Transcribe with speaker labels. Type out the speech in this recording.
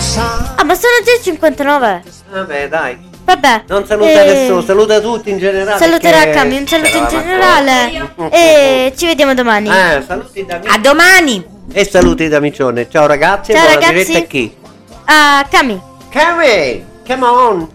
Speaker 1: Ah, ma sono già il 59.
Speaker 2: Vabbè, dai.
Speaker 1: Vabbè.
Speaker 2: Non saluta nessuno, saluta tutti in generale.
Speaker 1: Saluterà Cami, un saluto in generale. E ci vediamo domani.
Speaker 2: Saluti da
Speaker 3: A domani.
Speaker 2: E saluti da Micione. Ciao ragazzi,
Speaker 1: Ciao
Speaker 2: buona
Speaker 1: ragazzi.
Speaker 2: diretta a chi?
Speaker 1: Cami.
Speaker 2: Cami, come on.